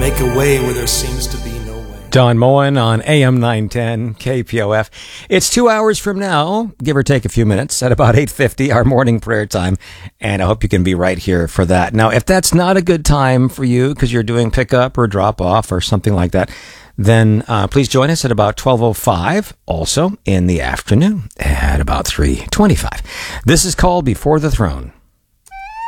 make a way where there seems to be no way. Don Moen on AM 910 KPOF. It's 2 hours from now, give or take a few minutes, at about 8:50, our morning prayer time. And I hope you can be right here for that. Now, if that's not a good time for you because you're doing pickup or drop off or something like that, then please join us at about 12:05, also in the afternoon at about 3:25. This is called Before the Throne.